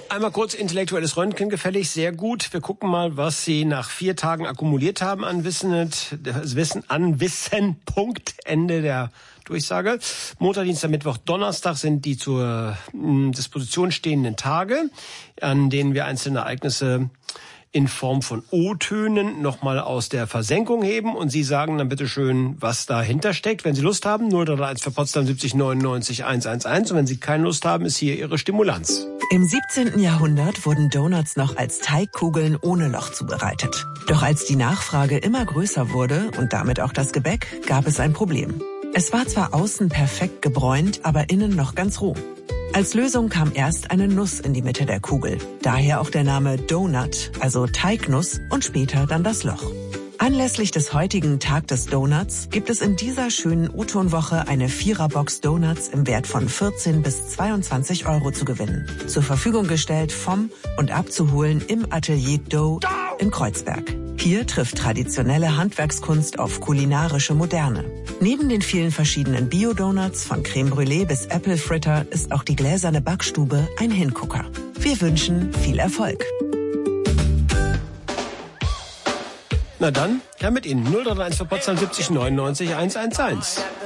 Einmal kurz intellektuelles Röntgen gefällig, sehr gut. Wir gucken mal, was Sie nach 4 Tagen akkumuliert haben an Wissen. Punkt, Ende der Durchsage. Montag, Dienstag, Mittwoch, Donnerstag sind die zur Disposition stehenden Tage, an denen wir einzelne Ereignisse in Form von O-Tönen nochmal aus der Versenkung heben. Und Sie sagen dann bitte schön, was dahinter steckt. Wenn Sie Lust haben, 031 für Potsdam 70 99 111. Und wenn Sie keine Lust haben, ist hier Ihre Stimulanz. Im 17. Jahrhundert wurden Donuts noch als Teigkugeln ohne Loch zubereitet. Doch als die Nachfrage immer größer wurde und damit auch das Gebäck, gab es ein Problem. Es war zwar außen perfekt gebräunt, aber innen noch ganz roh. Als Lösung kam erst eine Nuss in die Mitte der Kugel. Daher auch der Name Donut, also Teignuss, und später dann das Loch. Anlässlich des heutigen Tag des Donuts gibt es in dieser schönen O-Ton-Woche eine 4er-Box Donuts im Wert von 14 bis 22 Euro zu gewinnen. Zur Verfügung gestellt vom und abzuholen im Atelier Dough in Kreuzberg. Hier trifft traditionelle Handwerkskunst auf kulinarische Moderne. Neben den vielen verschiedenen Bio-Donuts von Creme Brûlée bis Apple Fritter ist auch die gläserne Backstube ein Hingucker. Wir wünschen viel Erfolg. Na dann, ja mit Ihnen. 031 für Potsdam 70 99 111.